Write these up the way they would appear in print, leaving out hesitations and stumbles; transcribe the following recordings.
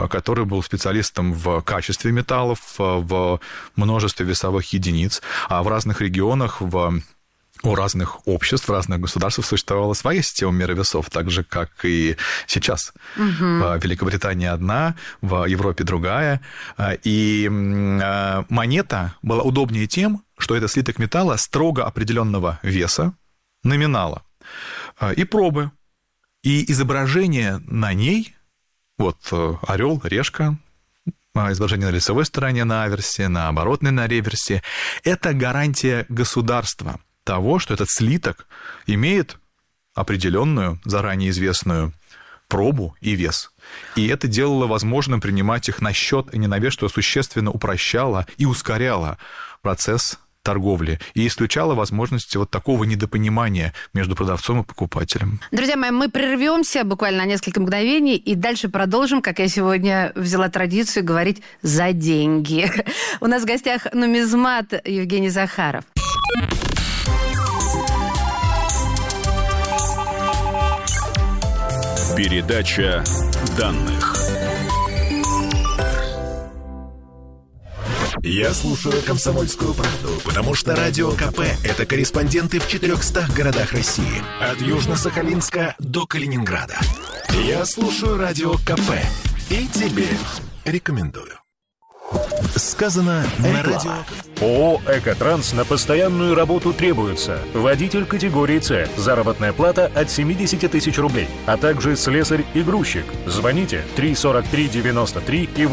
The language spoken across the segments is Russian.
который был специалистом в качестве металлов, в множестве весовых единиц, а в разных регионах, у разных обществ, в разных государствах существовала своя система меры весов, так же, как и сейчас. В Великобритании одна, в Европе другая. И монета была удобнее тем, что это слиток металла строго определенного веса, номинала, и пробы. И изображение на ней, вот орел, решка, изображение на лицевой стороне на аверсе, на оборотной на реверсе, это гарантия государства того, что этот слиток имеет определенную, заранее известную пробу и вес. И это делало возможным принимать их на счет и не на вес, что существенно упрощало и ускоряло процесс торговли и исключало возможности вот такого недопонимания между продавцом и покупателем. Друзья мои, мы прервемся буквально на несколько мгновений и дальше продолжим, как я сегодня взяла традицию говорить «за деньги». У нас в гостях нумизмат Евгений Захаров. Передача данных. Я слушаю «Комсомольскую правду», потому что Радио КП – это корреспонденты в 400 городах России. От Южно-Сахалинска до Калининграда. Я слушаю Радио КП и тебе рекомендую. Сказано на радио. ООО «Экотранс» на постоянную работу требуется. Водитель категории «С». Заработная плата от 70 тысяч рублей. А также слесарь и грузчик. Звоните 343-93 и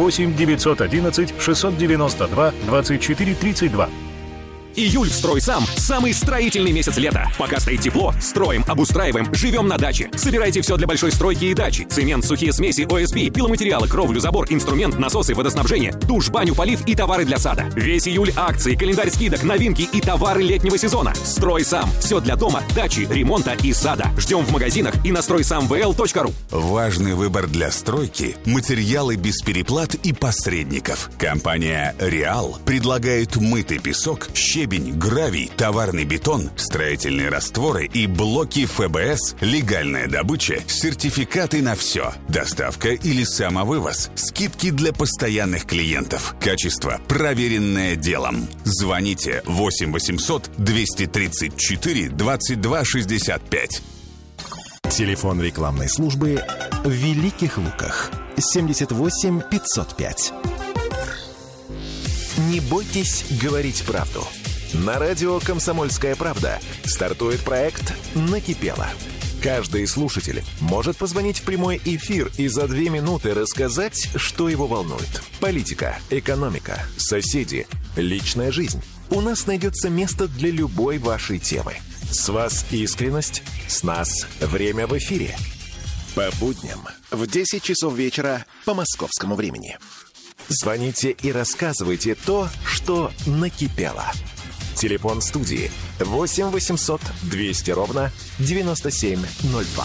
8-911-692-24-32. Июль в «Стройсам» – самый строительный месяц лета. Пока стоит тепло, строим, обустраиваем, живем на даче. Собирайте все для большой стройки и дачи. Цемент, сухие смеси, ОСБ, пиломатериалы, кровлю, забор, инструмент, насосы, водоснабжение, душ, баню, полив и товары для сада. Весь июль акции, календарь скидок, новинки и товары летнего сезона. «Стройсам» – все для дома, дачи, ремонта и сада. Ждем в магазинах и на стройсамвл.ру. Важный выбор для стройки – материалы без переплат и посредников. Компания «Реал» предлагает мытый песок, щебень, гравий, товарный бетон, строительные растворы и блоки ФБС, легальная добыча, сертификаты на все, доставка или самовывоз, скидки для постоянных клиентов, качество, проверенное делом. Звоните 8 800 234 22 65. Телефон рекламной службы в Великих Луках 78 505. Не бойтесь говорить правду. На радио «Комсомольская правда» стартует проект «Накипело». Каждый слушатель может позвонить в прямой эфир и за 2 минуты рассказать, что его волнует. Политика, экономика, соседи, личная жизнь. У нас найдется место для любой вашей темы. С вас искренность, с нас время в эфире. По будням в 10 часов вечера по московскому времени. Звоните и рассказывайте то, что накипело. Телефон студии 8 800 200 ровно 9702.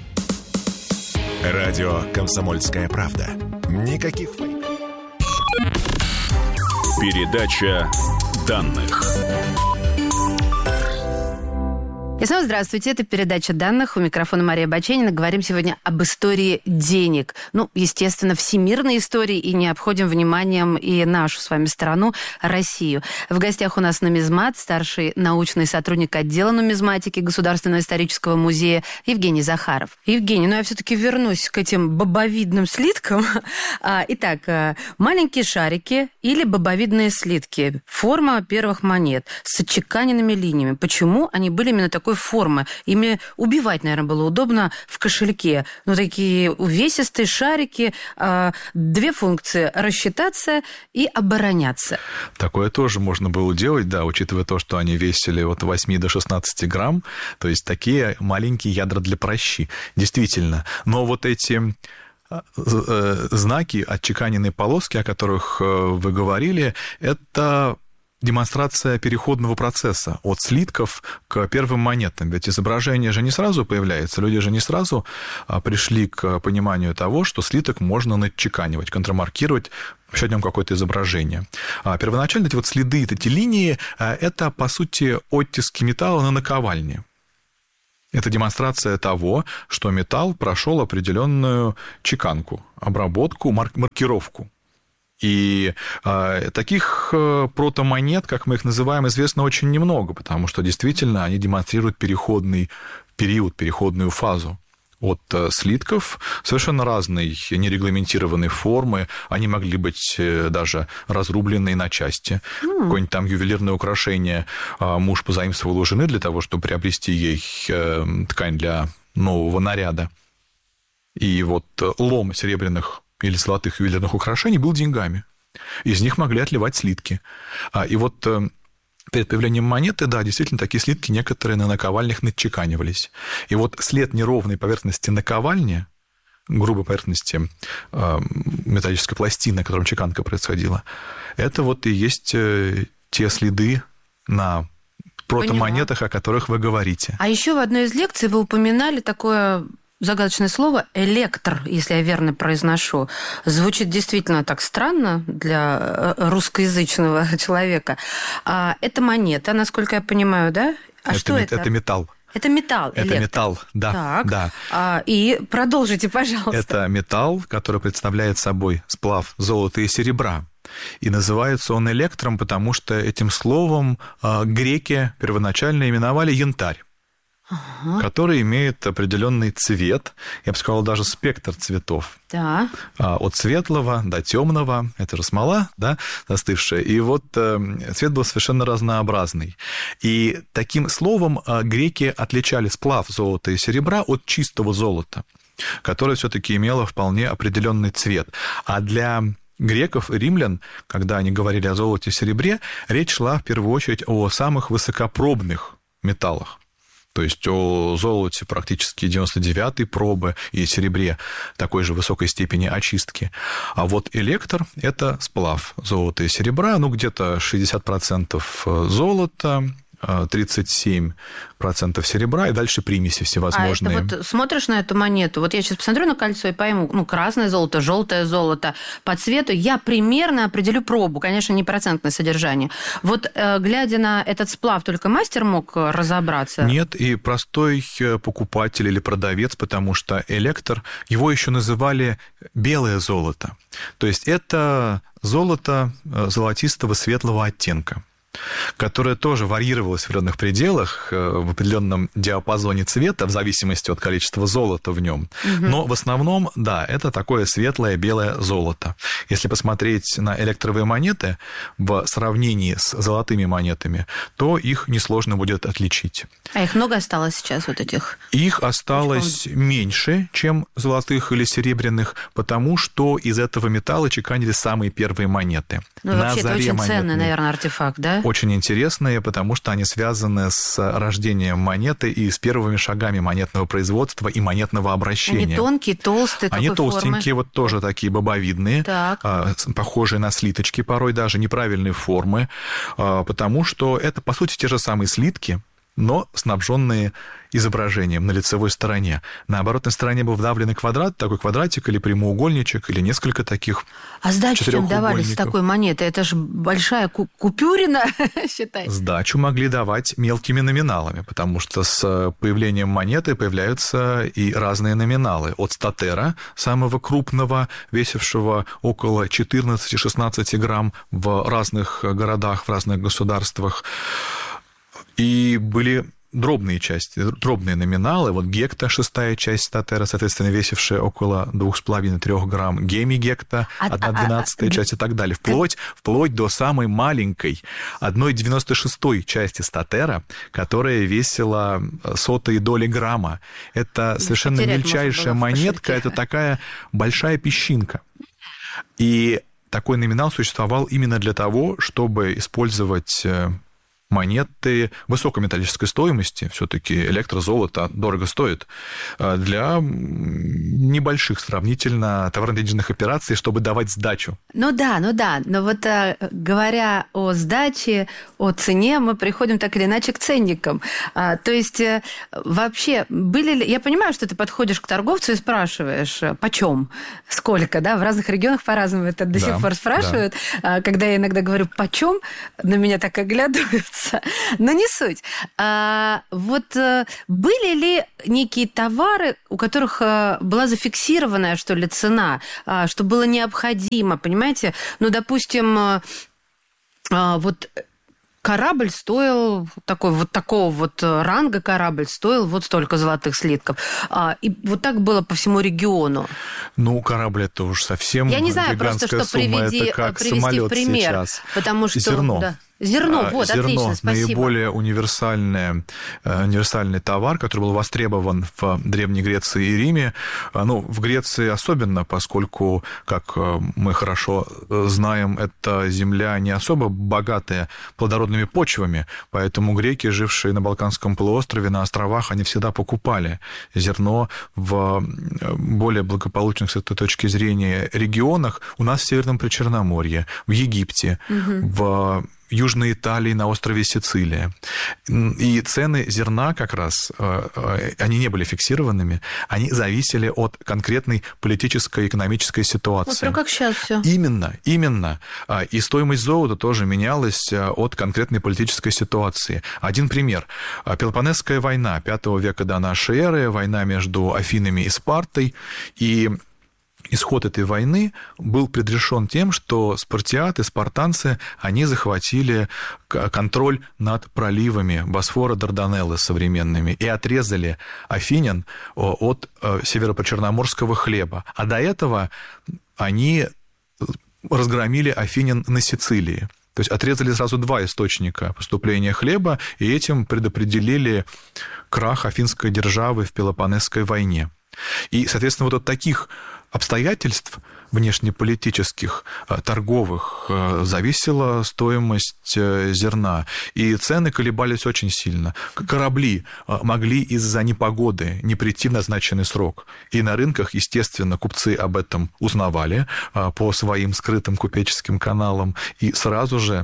Радио «Комсомольская правда». Никаких фейков. Передача данных. И снова здравствуйте, это передача данных. У микрофона Мария Баченина. Говорим сегодня об истории денег. Ну, естественно, всемирной истории, и не обходим вниманием и нашу с вами страну, Россию. В гостях у нас нумизмат, старший научный сотрудник отдела нумизматики Государственного исторического музея Евгений Захаров. Евгений, я все-таки вернусь к этим бобовидным слиткам. Итак, маленькие шарики или бобовидные слитки. Форма первых монет с отчеканенными линиями. Почему они были именно такой формы? Ими убивать, наверное, было удобно в кошельке. Такие увесистые шарики, 2 функции – рассчитаться и обороняться. Такое тоже можно было делать, да, учитывая то, что они весили от 8 до 16 грамм, то есть такие маленькие ядра для пращи, действительно. Но вот эти знаки, отчеканенные полоски, о которых вы говорили, это демонстрация переходного процесса от слитков к первым монетам. Ведь изображение же не сразу появляется, люди же не сразу пришли к пониманию того, что слиток можно начеканивать, контрамаркировать, еще о нем какое-то изображение. Первоначально эти следы, эти линии, это, по сути, оттиски металла на наковальне. Это демонстрация того, что металл прошел определенную чеканку, обработку, маркировку. И таких протомонет, как мы их называем, известно очень немного, потому что действительно они демонстрируют переходный период, переходную фазу от слитков совершенно разной нерегламентированной формы. Они могли быть даже разрубленные на части. Какое-нибудь там ювелирное украшение муж позаимствовал у жены для того, чтобы приобрести ей ткань для нового наряда. И вот лом серебряных или золотых ювелирных украшений был деньгами. Из них могли отливать слитки. И вот перед появлением монеты, да, действительно, такие слитки некоторые на наковальнях начеканивались. И вот след неровной поверхности наковальни, грубой поверхности металлической пластины, на котором чеканка происходила, это вот и есть те следы на протомонетах, о которых вы говорите. А еще в одной из лекций вы упоминали такое загадочное слово «электр», если я верно произношу. Звучит действительно так странно для русскоязычного человека. Это монета, насколько я понимаю, да? А что это? Это металл. Это металл, Это электр. металл, да. Так. Да. И продолжите, пожалуйста. Это металл, который представляет собой сплав золота и серебра. И называется он электром, потому что этим словом греки первоначально именовали янтарь. Который имеет определенный цвет, я бы сказал, даже спектр цветов. Да. От светлого до темного, это же смола, да, застывшая, и вот цвет был совершенно разнообразный. И таким словом греки отличали сплав золота и серебра от чистого золота, которое все-таки имело вполне определенный цвет. А для греков и римлян, когда они говорили о золоте и серебре, речь шла в первую очередь о самых высокопробных металлах. То есть о золоте практически 99-й пробы и серебре такой же высокой степени очистки. А вот электр – это сплав золота и серебра, ну, где-то 60% золота, 37% серебра и дальше примеси всевозможные. А это вот смотришь на эту монету, вот я сейчас посмотрю на кольцо и пойму, ну, красное золото, желтое золото, по цвету я примерно определю пробу, конечно, не процентное содержание. Вот глядя на этот сплав, только мастер мог разобраться? Нет, и простой покупатель или продавец, потому что электр, его еще называли белое золото. То есть это золото золотистого светлого оттенка, которое тоже варьировалось в определенных пределах, в определенном диапазоне цвета, в зависимости от количества золота в нем. Но в основном, да, это такое светлое белое золото. Если посмотреть на электровые монеты в сравнении с золотыми монетами, то их несложно будет отличить. А их много осталось сейчас, вот этих? Их осталось меньше, чем золотых или серебряных, потому что из этого металла чеканили самые первые монеты. Ну, вообще, это очень ценный, наверное, артефакт, да? Очень интересные, потому что они связаны с рождением монеты и с первыми шагами монетного производства и монетного обращения. Они тонкие, толстые, какой Они толстенькие, формы? вот тоже такие бобовидные, похожие на слиточки, порой даже неправильной формы, потому что это, по сути, те же самые слитки, но снабженные изображением на лицевой стороне. На оборотной стороне был вдавленный квадрат, такой квадратик или прямоугольничек, или несколько таких. А сдачу чем давали с такой монетой? Это же большая купюрина, считай. Сдачу могли давать мелкими номиналами, потому что с появлением монеты появляются и разные номиналы. От статера, самого крупного, весившего около 14-16 грамм в разных городах, в разных государствах, и были дробные части, дробные номиналы. Вот гекта, шестая часть статера, соответственно, весившая около 2,5-3 грамм. Гемигекта, 1/12 часть и так далее. Вплоть до самой маленькой 1/96 части статера, которая весила 100 доли грамма. Это совершенно мельчайшая монетка, это такая большая песчинка. И такой номинал существовал именно для того, чтобы использовать монеты высокой металлической стоимости, все-таки электрозолото дорого стоит, для небольших сравнительно товарно-денежных операций, чтобы давать сдачу. Ну да, но вот говоря о сдаче, о цене, мы приходим так или иначе к ценникам. То есть вообще были ли... Я понимаю, что ты подходишь к торговцу и спрашиваешь, почем, сколько, да, в разных регионах по-разному это до сих пор спрашивают. Да. Когда я иногда говорю, почем, на меня так оглядываются. кажется. Но не суть. Были ли некие товары, у которых была зафиксированная, что ли, цена, что было необходимо, понимаете? Допустим, корабль стоил такого ранга корабль стоил вот столько золотых слитков. И вот так было по всему региону. Корабль это уж совсем я не знаю гигантская просто, что сумма. привести Это как в пример. Сейчас. Потому что... Зерно. Да. Зерно, отлично, спасибо. Наиболее универсальный товар, который был востребован в Древней Греции и Риме. В Греции особенно, поскольку, как мы хорошо знаем, эта земля не особо богатая плодородными почвами, поэтому греки, жившие на Балканском полуострове, на островах, они всегда покупали зерно в более благополучных с этой точки зрения регионах. У нас в Северном Причерноморье, в Египте, в Южной Италии, на острове Сицилия. И цены зерна как раз, они не были фиксированными, они зависели от конкретной политической и экономической ситуации. Вот как сейчас все. Именно. И стоимость золота тоже менялась от конкретной политической ситуации. Один пример. Пелопоннесская война V века до нашей эры, война между Афинами и Спартой, и исход этой войны был предрешен тем, что спартиаты, спартанцы, они захватили контроль над проливами Босфора, Дарданеллы современными и отрезали афинян от северо-причерноморского хлеба. А до этого они разгромили афинян на Сицилии. То есть отрезали сразу два источника поступления хлеба, и этим предопределили крах афинской державы в Пелопоннесской войне. И, соответственно, вот от таких обстоятельств внешнеполитических, торговых, зависела стоимость зерна. И цены колебались очень сильно. Корабли могли из-за непогоды не прийти в назначенный срок. И на рынках, естественно, купцы об этом узнавали по своим скрытым купеческим каналам и сразу же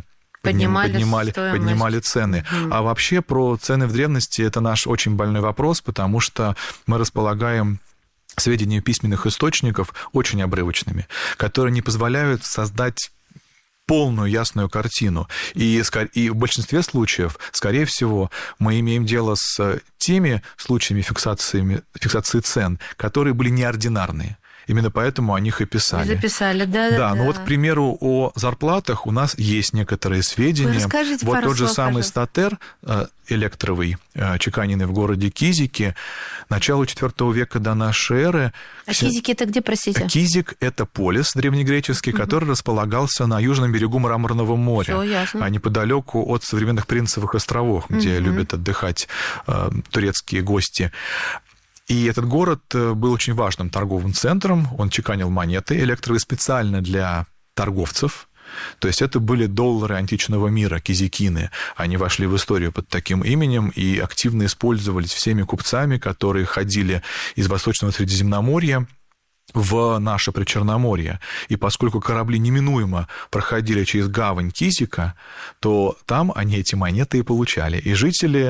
поднимали цены. А вообще про цены в древности это наш очень больной вопрос, потому что мы располагаем сведения письменных источников очень обрывочными, которые не позволяют создать полную ясную картину. И в большинстве случаев, скорее всего, мы имеем дело с теми случаями фиксации цен, которые были неординарные. Именно поэтому о них и писали. Записали, да. Да, но вот, к примеру, о зарплатах у нас есть некоторые сведения. Вы расскажите вот пару тот же слов, самый пожалуйста. статер электровый, чеканенный в городе Кизике, начало IV века до нашей эры. А Кизики это где, простите? Кизик – это полис древнегреческий, который располагался на южном берегу Мраморного моря, Всё ясно. неподалеку от современных Принцевых островов, где любят отдыхать турецкие гости. И этот город был очень важным торговым центром, он чеканил монеты электровые специально для торговцев. То есть это были доллары античного мира, кизикины. Они вошли в историю под таким именем и активно использовались всеми купцами, которые ходили из Восточного Средиземноморья в наше Причерноморье. И поскольку корабли неминуемо проходили через гавань Кизика, то там они эти монеты и получали. И жители,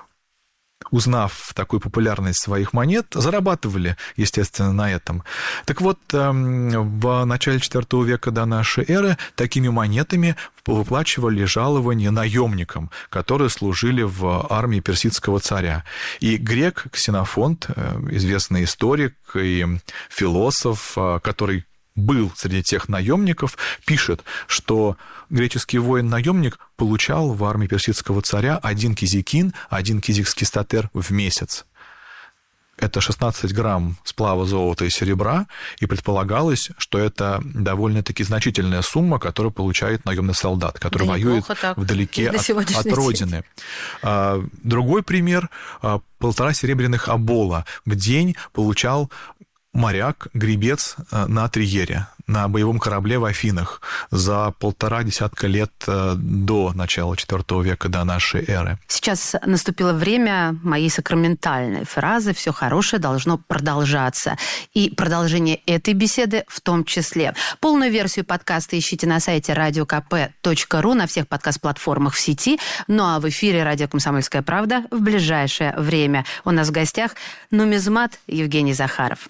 узнав такую популярность своих монет, зарабатывали, естественно, на этом. Так вот, в начале IV века до нашей эры такими монетами выплачивали жалования наемникам, которые служили в армии персидского царя. И грек Ксенофонт, известный историк и философ, который был среди тех наемников, пишет, что греческий воин-наемник получал в армии персидского царя 1 кизикин, 1 кизикский статер в месяц. Это 16 грамм сплава золота и серебра, и предполагалось, что это довольно-таки значительная сумма, которую получает наемный солдат, который воюет вдалеке от родины. Другой пример – 1,5 серебряных обола в день получал моряк, гребец на триере, на боевом корабле в Афинах за 1,5 десятка лет до начала IV века до нашей эры. Сейчас наступило время моей сакраментальной фразы «Все хорошее должно продолжаться». И продолжение этой беседы в том числе. Полную версию подкаста ищите на сайте radiokp.ru, на всех подкаст-платформах в сети. Ну а в эфире радио «Комсомольская правда» в ближайшее время. У нас в гостях нумизмат Евгений Захаров.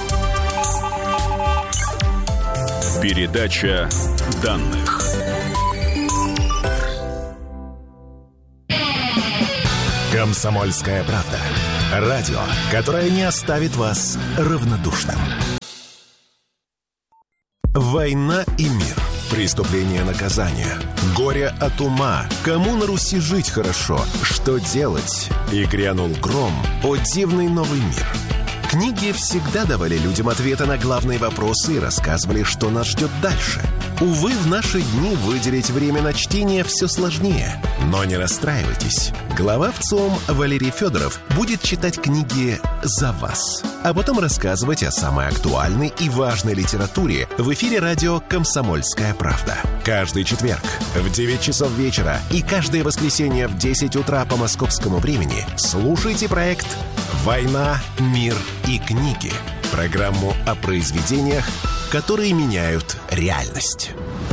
Передача данных. «Комсомольская правда». Радио, которое не оставит вас равнодушным. «Война и мир». Преступление, наказание. Горе от ума. Кому на Руси жить хорошо? Что делать? И грянул гром. О, дивный новый мир. Книги всегда давали людям ответы на главные вопросы и рассказывали, что нас ждет дальше. Увы, в наши дни выделить время на чтение все сложнее. Но не расстраивайтесь. Глава ВЦИОМ Валерий Федоров будет читать книги за вас, а потом рассказывать о самой актуальной и важной литературе в эфире радио «Комсомольская правда». Каждый четверг в 9 часов вечера и каждое воскресенье в 10 утра по московскому времени слушайте проект «Война, мир и книги». Программу о произведениях, которые меняют реальность.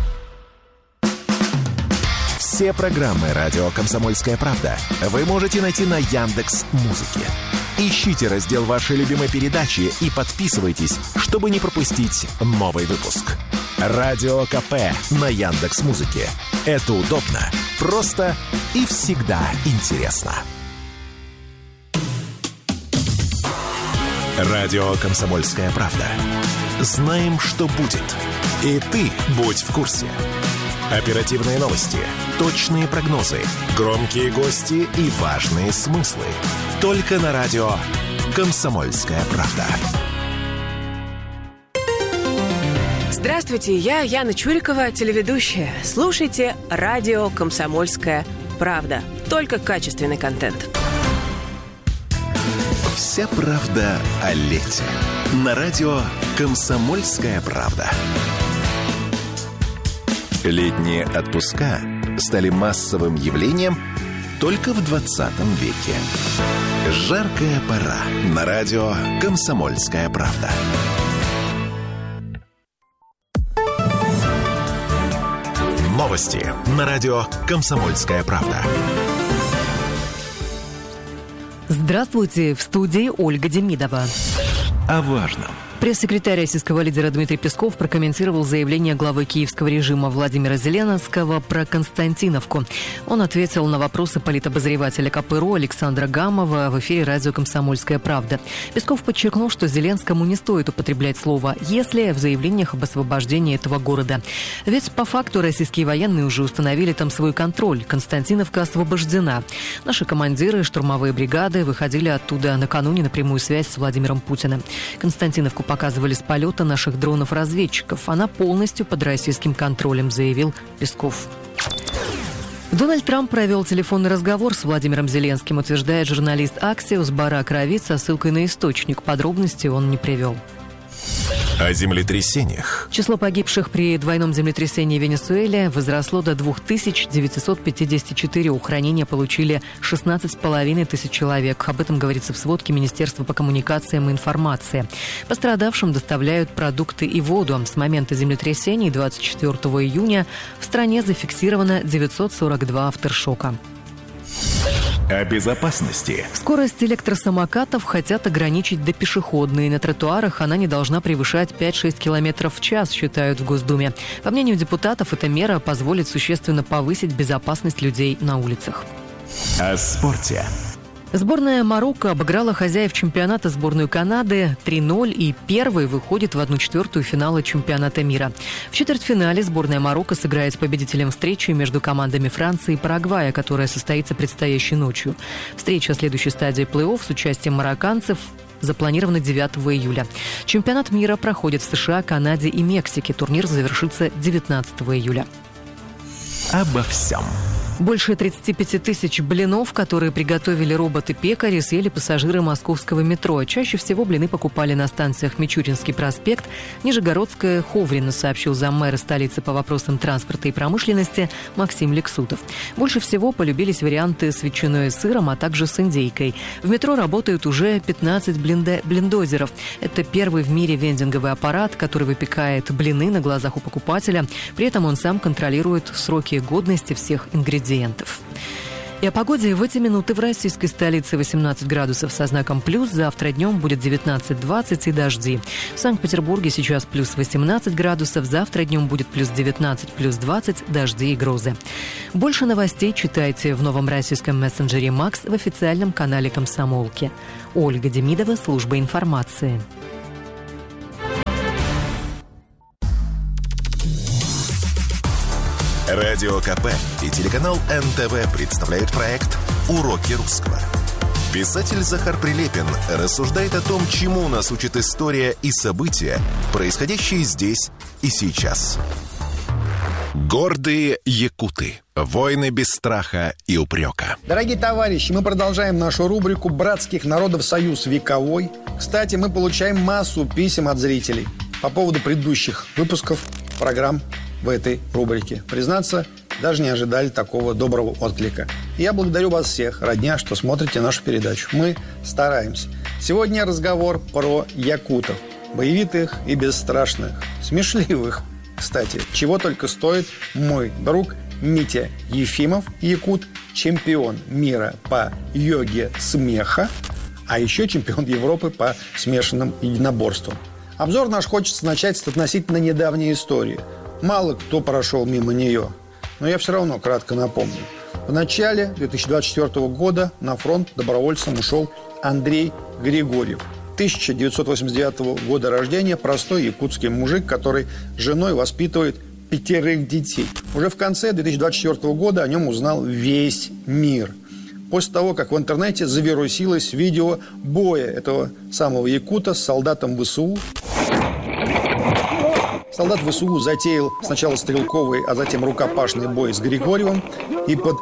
Все программы радио «Комсомольская правда» вы можете найти на Яндекс.Музыке. Ищите раздел вашей любимой передачи и подписывайтесь, чтобы не пропустить новый выпуск. Радио КП на Яндекс.Музыке. Это удобно, просто и всегда интересно. Радио «Комсомольская правда». Знаем, что будет. И ты будь в курсе. Оперативные новости, точные прогнозы, громкие гости и важные смыслы. Только на радио «Комсомольская правда». Здравствуйте, я Яна Чурикова, телеведущая. Слушайте радио «Комсомольская правда». Только качественный контент. Вся правда о лете. На радио «Комсомольская правда». Летние отпуска стали массовым явлением только в 20 веке. Жаркая пора. На радио «Комсомольская правда». Новости на радио «Комсомольская правда». Здравствуйте, в студии Ольга Демидова. О важном. Пресс-секретарь российского лидера Дмитрий Песков прокомментировал заявление главы киевского режима Владимира Зеленского про Константиновку. Он ответил на вопросы политобозревателя КПРУ Александра Гамова в эфире радио «Комсомольская правда». Песков подчеркнул, что Зеленскому не стоит употреблять слово «если» в заявлениях об освобождении этого города. Ведь по факту российские военные уже установили там свой контроль. Константиновка освобождена. Наши командиры, штурмовые бригады выходили оттуда накануне на прямую связь с Владимиром Путиным. Константиновку показывали с полета наших дронов-разведчиков. Она полностью под российским контролем, заявил Песков. Дональд Трамп провел телефонный разговор с Владимиром Зеленским, утверждает журналист Axios Барак Равид со ссылкой на источник. Подробности он не привел. О землетрясениях. Число погибших при двойном землетрясении в Венесуэле возросло до 2954. Ранения получили 16,5 тысяч человек. Об этом говорится в сводке Министерства по коммуникациям и информации. Пострадавшим доставляют продукты и воду. С момента землетрясений 24 июня в стране зафиксировано 942 авторшока. О безопасности. Скорость электросамокатов хотят ограничить до пешеходной. На тротуарах она не должна превышать 5-6 км в час, считают в Госдуме. По мнению депутатов, эта мера позволит существенно повысить безопасность людей на улицах. О спорте. Сборная Марокко обыграла хозяев чемпионата сборную Канады 3-0 и первой выходит в 1/4 финала чемпионата мира. В четвертьфинале сборная Марокко сыграет с победителем встречи между командами Франции и Парагвая, которая состоится предстоящей ночью. Встреча следующей стадии плей-офф с участием марокканцев запланировано 9 июля. Чемпионат мира проходит в США, Канаде и Мексике. Турнир завершится 19 июля. Обо всем. Больше 35 тысяч блинов, которые приготовили роботы-пекари, съели пассажиры московского метро. Чаще всего блины покупали на станциях Мичуринский проспект, Нижегородская, Ховрино, сообщил заммэра столицы по вопросам транспорта и промышленности Максим Лексутов. Больше всего полюбились варианты с ветчиной и сыром, а также с индейкой. В метро работают уже 15 блиндозеров. Это первый в мире вендинговый аппарат, который выпекает блины на глазах у покупателя. При этом он сам контролирует сроки годности всех ингредиентов. И о погоде в эти минуты в российской столице 18 градусов со знаком плюс. Завтра днем будет 19-20 и дожди. В Санкт-Петербурге сейчас плюс 18 градусов. Завтра днем будет плюс 19, плюс 20, дожди и грозы. Больше новостей читайте в новом российском мессенджере «Макс» в официальном канале «Комсомолки». Ольга Демидова, служба информации. Радио КП и телеканал НТВ представляют проект «Уроки русского». Писатель Захар Прилепин рассуждает о том, чему нас учит история и события, происходящие здесь и сейчас. Гордые якуты. Войны без страха и упрека. Дорогие товарищи, мы продолжаем нашу рубрику «Братских народов союз вековой». Кстати, мы получаем массу писем от зрителей по поводу предыдущих выпусков программ в этой рубрике. Признаться, даже не ожидали такого доброго отклика. И я благодарю вас всех, родня, что смотрите нашу передачу. Мы стараемся. Сегодня разговор про якутов. Боевитых и бесстрашных. Смешливых, кстати. Чего только стоит мой друг Митя Ефимов, якут, чемпион мира по йоге смеха, а еще чемпион Европы по смешанным единоборствам. Обзор наш хочется начать с относительно недавней истории. Мало кто прошел мимо нее, но я все равно кратко напомню. В начале 2024 года на фронт добровольцем ушел Андрей Григорьев. 1989 года рождения, простой якутский мужик, который с женой воспитывает 5 детей. Уже в конце 2024 года о нем узнал весь мир. После того, как в интернете завирусилось видео боя этого самого якута с солдатом ВСУ. Солдат ВСУ затеял сначала стрелковый, а затем рукопашный бой с Григорьевым и под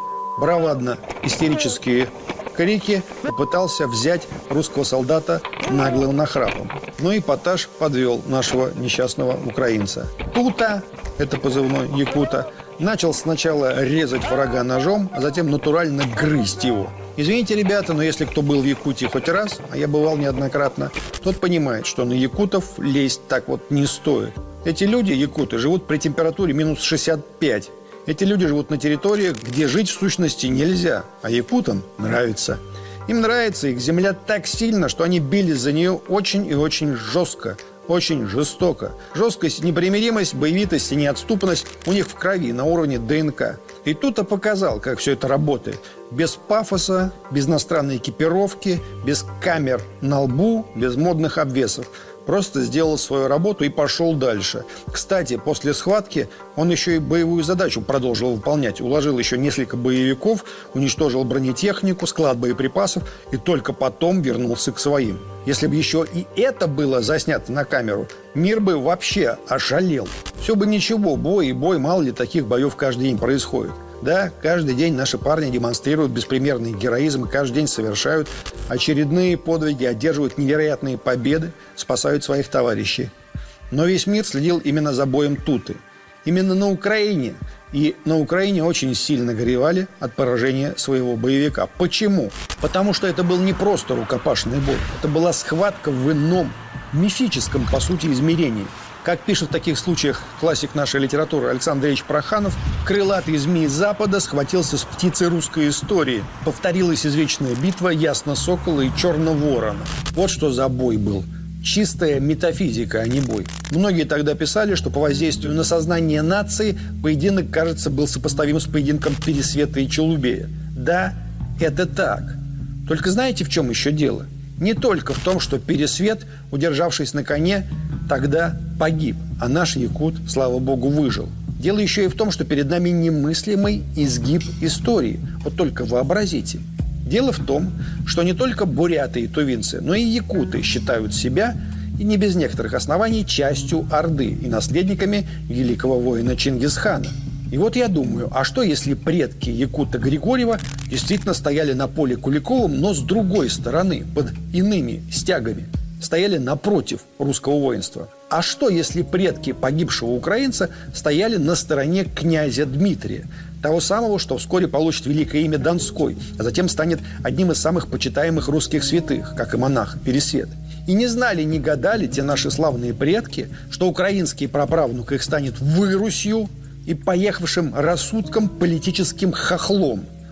бравадно-истерические крики попытался взять русского солдата наглым нахрапом. Но эпатаж подвел нашего несчастного украинца. Тута, это позывной якута, начал сначала резать врага ножом, а затем натурально грызть его. Извините, ребята, но если кто был в Якутии хоть раз, а я бывал неоднократно, тот понимает, что на якутов лезть так вот не стоит. Эти люди, якуты, живут при температуре минус 65. Эти люди живут на территориях, где жить в сущности нельзя, а якутам нравится. Им нравится их земля так сильно, что они бились за нее очень и очень жестко, очень жестоко. Жесткость, непримиримость, боевитость и неотступность у них в крови на уровне ДНК. И тут-то показал, как все это работает. Без пафоса, без иностранной экипировки, без камер на лбу, без модных обвесов. Просто сделал свою работу и пошел дальше. Кстати, после схватки он еще и боевую задачу продолжил выполнять. Уложил еще несколько боевиков, уничтожил бронетехнику, склад боеприпасов и только потом вернулся к своим. Если бы еще и это было заснято на камеру, мир бы вообще ошалел. Все бы ничего, бой и бой, мало ли таких боев каждый день происходит. Да, каждый день наши парни демонстрируют беспримерный героизм, и каждый день совершают очередные подвиги, одерживают невероятные победы, спасают своих товарищей. Но весь мир следил именно за боем Туты. Именно на Украине. И на Украине очень сильно горевали от поражения своего боевика. Почему? Потому что это был не просто рукопашный бой. Это была схватка в ином, мифическом, по сути, измерении. Как пишет в таких случаях классик нашей литературы Александр Ильич Проханов, крылатый змей Запада схватился с птицей русской истории. Повторилась извечная битва Ясно-Сокола и Черно-Ворона. Вот что за бой был. Чистая метафизика, а не бой. Многие тогда писали, что по воздействию на сознание нации поединок, кажется, был сопоставим с поединком Пересвета и Челубея. Да, это так. Только знаете, в чем еще дело? Не только в том, что Пересвет, удержавшись на коне, тогда погиб, а наш якут, слава богу, выжил. Дело еще и в том, что перед нами немыслимый изгиб истории. Вот только вообразите. Дело в том, что не только буряты и тувинцы, но и якуты считают себя, и не без некоторых оснований, частью Орды и наследниками великого воина Чингисхана. И вот я думаю, а что если предки якута Григорьева действительно стояли на поле Куликовым, но с другой стороны, под иными стягами, стояли напротив русского воинства? А что если предки погибшего украинца стояли на стороне князя Дмитрия, того самого, что вскоре получит великое имя Донской, а затем станет одним из самых почитаемых русских святых, как и монах Пересвет? И не знали, не гадали те наши славные предки, что украинский праправнук их станет вырусью и поехавшим рассудком политическим хохлом.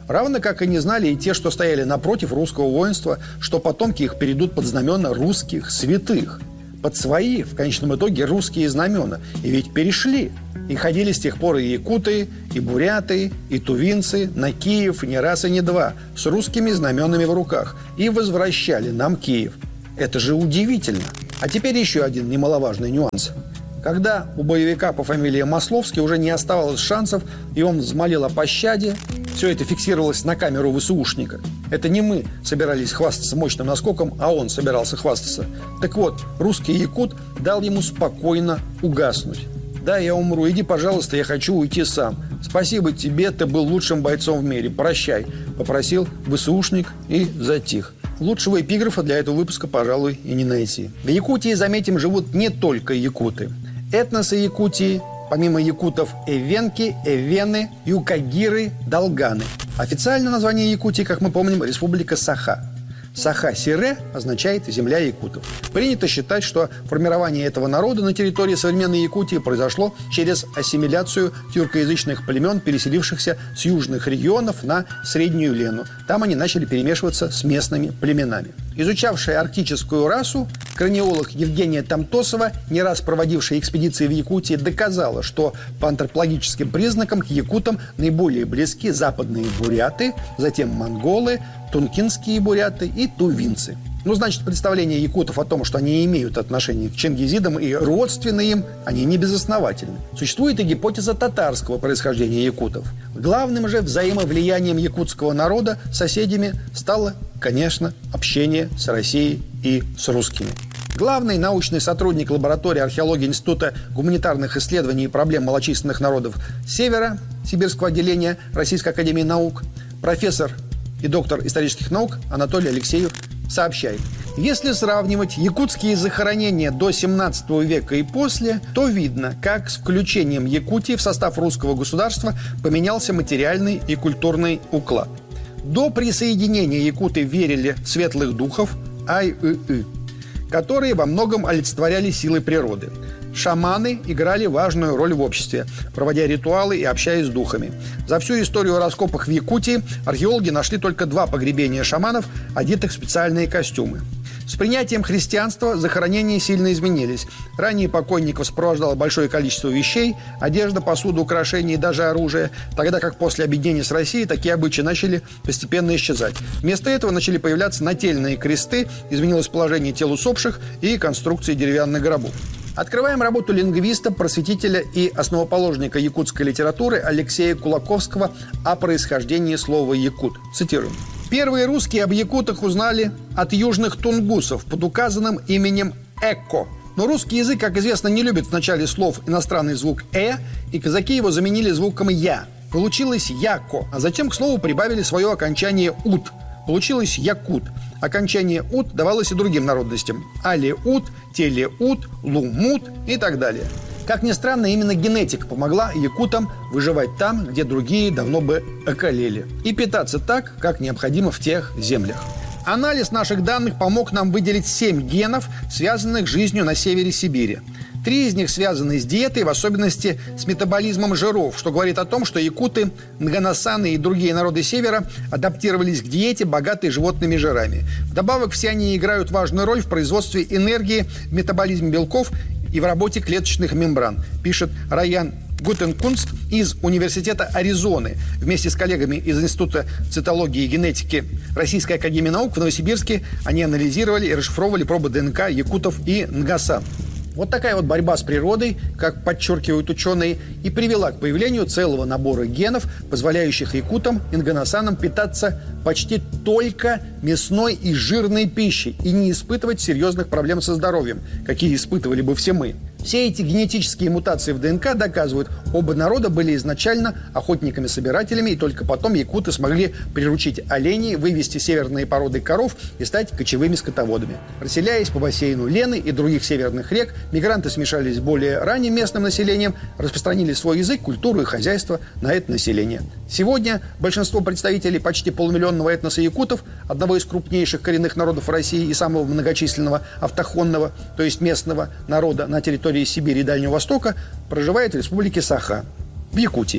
Равно как и не знали и те, что стояли напротив русского воинства, что потомки их перейдут под знамена русских святых. Под свои, в конечном итоге, русские знамена. И ведь перешли. И ходили с тех пор и якуты, и буряты, и тувинцы на Киев не раз и не два, с русскими знаменами в руках. И возвращали нам Киев. Это же удивительно. А теперь еще один немаловажный нюанс. Когда у боевика по фамилии Масловский уже не оставалось шансов, и он взмолил о пощаде, все это фиксировалось на камеру ВСУшника. Это не мы собирались хвастаться мощным наскоком, а он собирался хвастаться. Так вот, русский якут дал ему спокойно угаснуть. «Да, я умру, иди, пожалуйста, я хочу уйти сам. Спасибо тебе, ты был лучшим бойцом в мире. Прощай», – попросил ВСУшник и затих. Лучшего эпиграфа для этого выпуска, пожалуй, и не найти. В Якутии, заметим, живут не только якуты. Этносы Якутии, помимо якутов, эвенки, эвены, юкагиры, долганы. Официальное название Якутии, как мы помним, Республика Саха. Саха-Сире означает «земля якутов». Принято считать, что формирование этого народа на территории современной Якутии произошло через ассимиляцию тюркоязычных племен, переселившихся с южных регионов на Среднюю Лену. Там они начали перемешиваться с местными племенами. Изучавшая арктическую расу, краниолог Евгения Тамтосова, не раз проводившая экспедиции в Якутии, доказала, что по антропологическим признакам к якутам наиболее близки западные буряты, затем монголы, тункинские буряты и тувинцы. Значит, представление якутов о том, что они имеют отношение к чингизидам и родственны им, они не безосновательны. Существует и гипотеза татарского происхождения якутов. Главным же взаимовлиянием якутского народа с соседями стало, конечно, общение с Россией и с русскими. Главный научный сотрудник лаборатории археологии Института гуманитарных исследований и проблем малочисленных народов Севера, Сибирского отделения Российской академии наук, профессор и доктор исторических наук Анатолий Алексеев сообщает: если сравнивать якутские захоронения до 17 века и после, то видно, как с включением Якутии в состав русского государства поменялся материальный и культурный уклад. До присоединения якуты верили в светлых духов Ай-ы-ы, которые во многом олицетворяли силы природы. Шаманы играли важную роль в обществе, проводя ритуалы и общаясь с духами. За всю историю раскопок в Якутии археологи нашли только 2 погребения шаманов, одетых в специальные костюмы. С принятием христианства захоронения сильно изменились. Ранее покойников сопровождало большое количество вещей, одежда, посуда, украшения и даже оружие, тогда как после объединения с Россией такие обычаи начали постепенно исчезать. Вместо этого начали появляться нательные кресты, изменилось положение тел усопших и конструкции деревянных гробов. Открываем работу лингвиста, просветителя и основоположника якутской литературы Алексея Кулаковского о происхождении слова «якут». Цитируем. Первые русские об якутах узнали от южных тунгусов под указанным именем Эко. Но русский язык, как известно, не любит в начале слов иностранный звук и казаки его заменили звуком «я». Получилось «яко», а затем к слову прибавили свое окончание «ут». Получилось «якут». Окончание «ут» давалось и другим народностям – алеут, телеут, лумут и так далее. Как ни странно, именно генетика помогла якутам выживать там, где другие давно бы околели, и питаться так, как необходимо в тех землях. Анализ наших данных помог нам выделить 7 генов, связанных с жизнью на севере Сибири. 3 из них связаны с диетой, в особенности с метаболизмом жиров, что говорит о том, что якуты, нганасаны и другие народы севера адаптировались к диете, богатой животными жирами. Вдобавок, все они играют важную роль в производстве энергии, в метаболизме белков и в работе клеточных мембран, пишет Райан Гутенкунст из Университета Аризоны. Вместе с коллегами из Института цитологии и генетики Российской академии наук в Новосибирске они анализировали и расшифровывали пробы ДНК якутов и нгасан. Вот такая вот борьба с природой, как подчеркивают ученые, и привела к появлению целого набора генов, позволяющих якутам и нганасанам питаться почти только мясной и жирной пищей и не испытывать серьезных проблем со здоровьем, какие испытывали бы все мы. Все эти генетические мутации в ДНК доказывают, оба народа были изначально охотниками-собирателями, и только потом якуты смогли приручить оленей, вывести северные породы коров и стать кочевыми скотоводами. Расселяясь по бассейну Лены и других северных рек, мигранты смешались с более ранним местным населением, распространили свой язык, культуру и хозяйство на это население. Сегодня большинство представителей почти полумиллионного этноса якутов, одного из крупнейших коренных народов России и самого многочисленного автохтонного, то есть местного народа на территории Сибири и Дальнего Востока, проживает в республике Саха, в Якутии.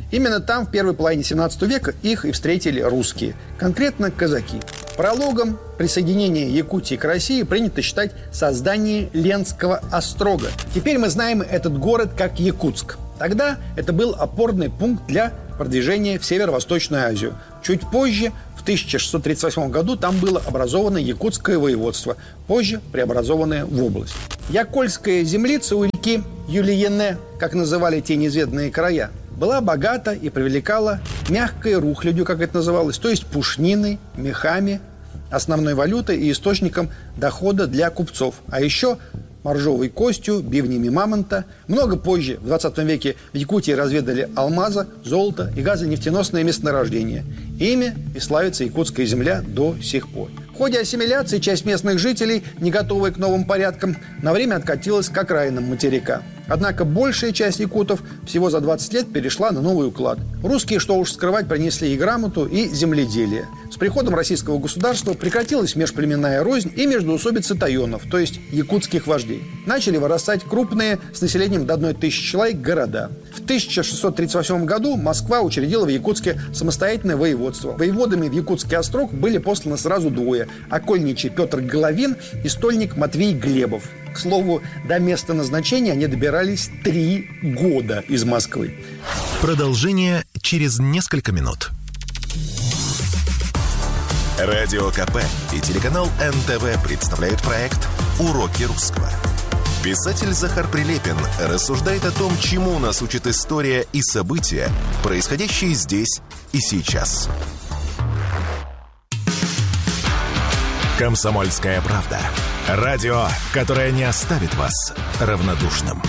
Именно там в первой половине 17 века их и встретили русские, конкретно казаки. Прологом присоединения Якутии к России принято считать создание Ленского острога. Теперь мы знаем этот город как Якутск. Тогда это был опорный пункт для продвижения в Северо-Восточную Азию. Чуть позже, в 1638 году, там было образовано Якутское воеводство, позже преобразованное в область. Якольская землица у реки Юлиене, как называли те неизведанные края, была богата и привлекала мягкой рухлядью, как это называлось, то есть пушниной, мехами, основной валютой и источником дохода для купцов. А еще моржовой костью, бивнями мамонта. Много позже, в 20 веке, в Якутии разведали алмаза, золото и газонефтеносное месторождение. Ими и славится якутская земля до сих пор. В ходе ассимиляции часть местных жителей, не готовая к новым порядкам, на время откатилась к окраинам материка. Однако большая часть якутов всего за 20 лет перешла на новый уклад. Русские, что уж скрывать, принесли и грамоту, и земледелие. С приходом российского государства прекратилась межплеменная рознь и междоусобица тайонов, то есть якутских вождей. Начали вырастать крупные, с населением до 1000 человек, города. В 1638 году Москва учредила в Якутске самостоятельное воеводство. Воеводами в Якутский острог были посланы сразу двое – окольничий Петр Головин и стольник Матвей Глебов. К слову, до места назначения они добирались 3 года из Москвы. Продолжение через несколько минут. Радио КП и телеканал НТВ представляют проект «Уроки русского». Писатель Захар Прилепин рассуждает о том, чему нас учит история и события, происходящие здесь и сейчас. «Комсомольская правда». Радио, которое не оставит вас равнодушным.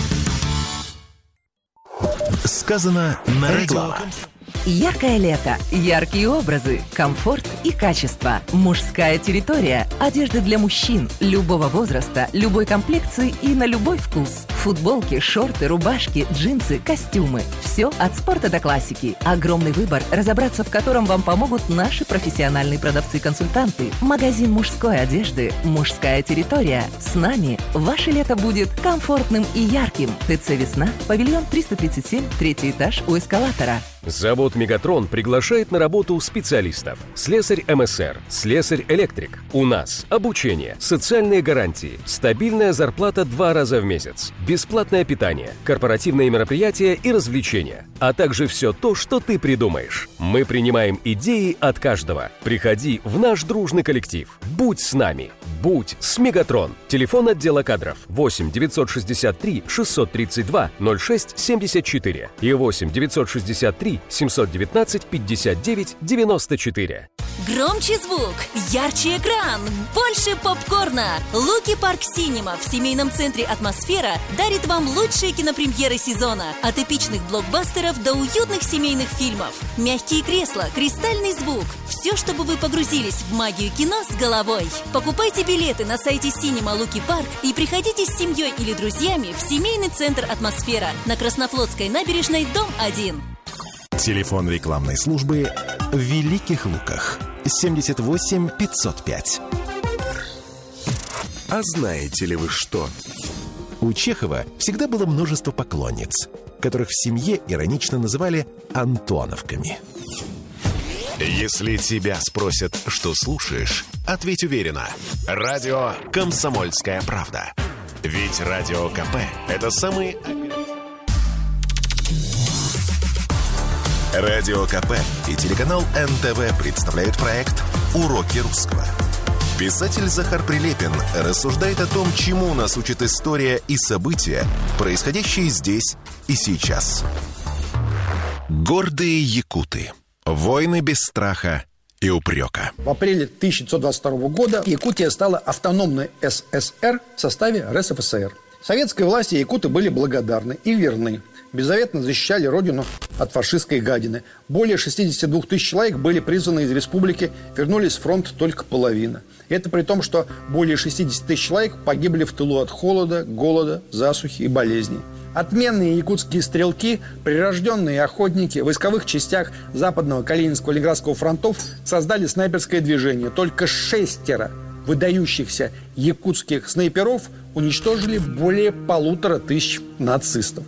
Сказано на радио. Яркое лето, яркие образы, комфорт и качество. Мужская территория. Одежда для мужчин любого возраста, любой комплекции и на любой вкус. Футболки, шорты, рубашки, джинсы, костюмы. Все от спорта до классики. Огромный выбор, разобраться в котором вам помогут наши профессиональные продавцы-консультанты. Магазин мужской одежды «Мужская территория». С нами ваше лето будет комфортным и ярким. ТЦ «Весна», павильон 337, 3-й этаж у эскалатора. Завод «Мегатрон» приглашает на работу специалистов. Слесарь МСР, слесарь-электрик. У нас обучение, социальные гарантии, стабильная зарплата 2 раза в месяц, бесплатное питание, корпоративные мероприятия и развлечения, а также все то, что ты придумаешь. Мы принимаем идеи от каждого. Приходи в наш дружный коллектив. Будь с нами. Будь с «Мегатрон». Телефон отдела кадров 8 963 632 06 74 и 8 963 719 59 94. Громче звук, ярче экран, больше попкорна. Луки Парк Синема в семейном центре «Атмосфера» дарит вам лучшие кинопремьеры сезона. От эпичных блокбастеров до уютных семейных фильмов. Мягкие кресла, кристальный звук. Все, чтобы вы погрузились в магию кино с головой. Покупайте билеты на сайте Синема Луки Парк и приходите с семьей или друзьями в семейный центр «Атмосфера» на Краснофлотской набережной, дом 1. Телефон рекламной службы в Великих Луках 78 505. А знаете ли вы что? У Чехова всегда было множество поклонниц, которых в семье иронично называли Антоновками. Если тебя спросят, что слушаешь, ответь уверенно. Радио «Комсомольская правда». Ведь Радио КП – это самые... Радио КП и телеканал НТВ представляют проект «Уроки русского». Писатель Захар Прилепин рассуждает о том, чему нас учит история и события, происходящие здесь и сейчас. Гордые якуты. Войны без страха и упрека. В апреле 1922 года Якутия стала автономной ССР в составе РСФСР. Советской власти якуты были благодарны и верны. Беззаветно защищали родину от фашистской гадины. Более 62 тысяч человек были призваны из республики, вернулись с фронта только половина. И это при том, что более 60 тысяч человек погибли в тылу от холода, голода, засухи и болезней. Отменные якутские стрелки, прирожденные охотники в войсковых частях Западного, Калининского, Ленинградского фронтов создали снайперское движение. Только 6 выдающихся якутских снайперов уничтожили более 1500 нацистов.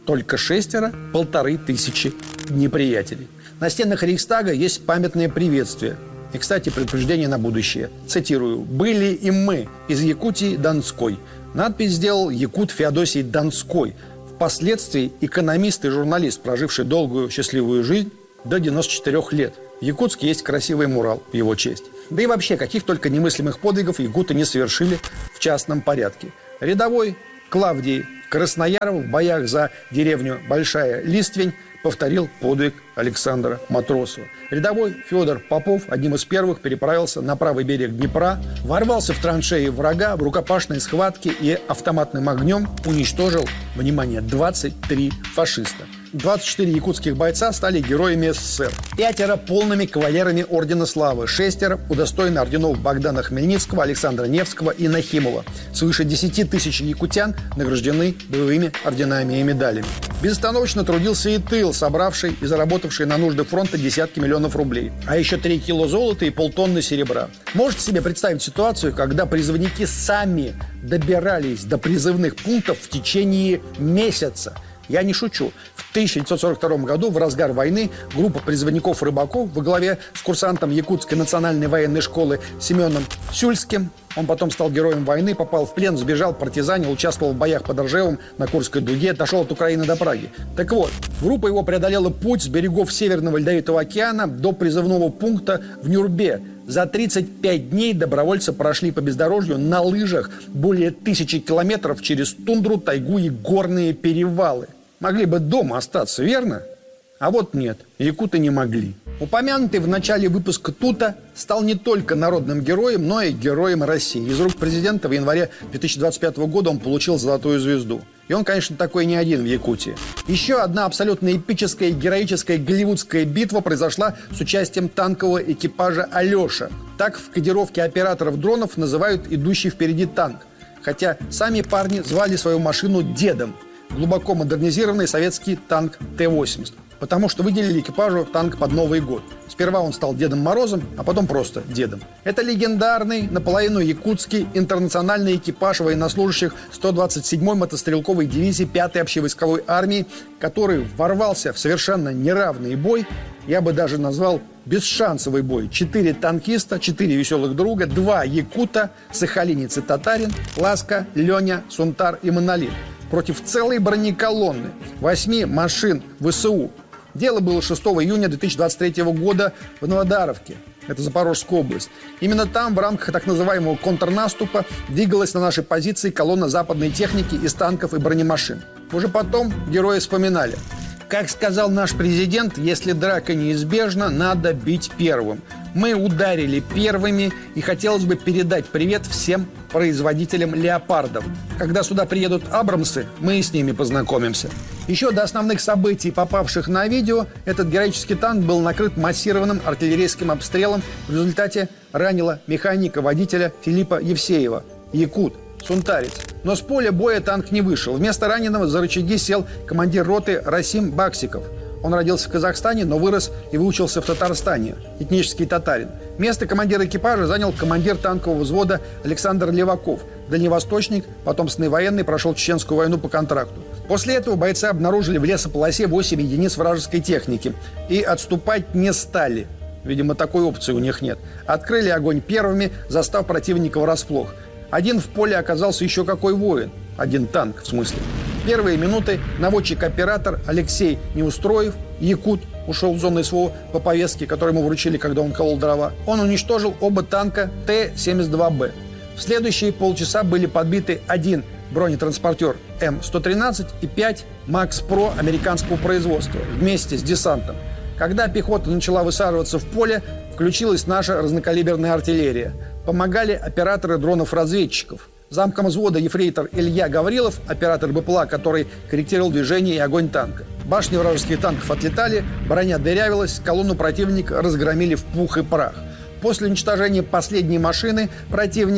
Только 6 – 1500 неприятелей. На стенах Рейхстага есть памятное приветствие. И, кстати, предупреждение на будущее. Цитирую. «Были и мы из Якутии Донской». Надпись сделал якут Феодосий Донской. Впоследствии экономист и журналист, проживший долгую счастливую жизнь до 94 лет. В Якутске есть красивый мурал в его честь. Да и вообще, каких только немыслимых подвигов якуты не совершили в частном порядке. Рядовой Клавдий Краснояров в боях за деревню Большая Листвень повторил подвиг Александра Матросова. Рядовой Федор Попов одним из первых переправился на правый берег Днепра, ворвался в траншеи врага в рукопашной схватке и автоматным огнем уничтожил, внимание, 23 фашиста. 24 якутских бойца стали героями СССР. 5 полными кавалерами Ордена Славы. 6 удостоены орденов Богдана Хмельницкого, Александра Невского и Нахимова. Свыше 10 тысяч якутян награждены боевыми орденами и медалями. Безостановочно трудился и тыл, собравший и заработавший на нужды фронта десятки миллионов рублей. А еще 3 кило золота и полтонны серебра. Можете себе представить ситуацию, когда призывники сами добирались до призывных пунктов в течение месяца? Я не шучу. В 1942 году, в разгар войны, группа призывников-рыбаков во главе с курсантом Якутской национальной военной школы Семеном Сюльским, он потом стал героем войны, попал в плен, сбежал, партизанил, участвовал в боях под Ржевом на Курской дуге, дошел от Украины до Праги. Так вот, группа его преодолела путь с берегов Северного Ледовитого океана до призывного пункта в Нюрбе. За 35 дней добровольцы прошли по бездорожью на лыжах более 1000 километров через тундру, тайгу и горные перевалы. Могли бы дома остаться, верно? А вот нет, якуты не могли. Упомянутый в начале выпуска Тута стал не только народным героем, но и героем России. Из рук президента в январе 2025 года он получил золотую звезду. И он, конечно, такой не один в Якутии. Еще одна абсолютно эпическая и героическая голливудская битва произошла с участием танкового экипажа «Алеша». Так в кодировке операторов дронов называют идущий впереди танк. Хотя сами парни звали свою машину «Дедом». Глубоко модернизированный советский танк Т-80. Потому что выделили экипажу танк под Новый год. Сперва он стал Дедом Морозом, а потом просто Дедом. Это легендарный, наполовину якутский, интернациональный экипаж военнослужащих 127-й мотострелковой дивизии 5-й общевойсковой армии, который ворвался в совершенно неравный бой, я бы даже назвал бесшансовый бой. 4 танкиста, 4 веселых друга, 2 якута, сахалинец и татарин, Ласка, Леня, Сунтар и Монолит. Против целой бронеколонны 8 машин ВСУ. Дело было 6 июня 2023 года в Новодаровке. Это Запорожская область. Именно там, в рамках так называемого контрнаступа, двигалась на нашей позиции колонна западной техники из танков и бронемашин. Уже потом герои вспоминали. Как сказал наш президент, если драка неизбежна, надо бить первым. Мы ударили первыми, и хотелось бы передать привет всем производителям леопардов. Когда сюда приедут абрамсы, мы и с ними познакомимся. Еще до основных событий, попавших на видео, этот героический танк был накрыт массированным артиллерийским обстрелом. В результате ранило механика-водителя Филиппа Евсеева, якут, сунтарец. Но с поля боя танк не вышел. Вместо раненого за рычаги сел командир роты Расим Баксиков. Он родился в Казахстане, но вырос и выучился в Татарстане, этнический татарин. Место командира экипажа занял командир танкового взвода Александр Леваков, дальневосточник, потомственный военный, прошел Чеченскую войну по контракту. После этого бойцы обнаружили в лесополосе 8 единиц вражеской техники и отступать не стали. Видимо, такой опции у них нет. Открыли огонь первыми, застав противника врасплох. Один в поле оказался еще какой воин. Один танк, в смысле. В первые минуты наводчик-оператор Алексей Неустроев, якут, ушел в зону СВО по повестке, которую ему вручили, когда он колол дрова. Он уничтожил оба танка Т-72Б. В следующие полчаса были подбиты один бронетранспортер М-113 и 5 Макс Про американского производства вместе с десантом. Когда пехота начала высаживаться в поле, включилась наша разнокалиберная артиллерия. Помогали операторы дронов-разведчиков. Замком взвода ефрейтор Илья Гаврилов, оператор БПЛА, который корректировал движение и огонь танка. Башни вражеских танков отлетали, броня дырявилась, колонну противника разгромили в пух и прах. После уничтожения последней машины противника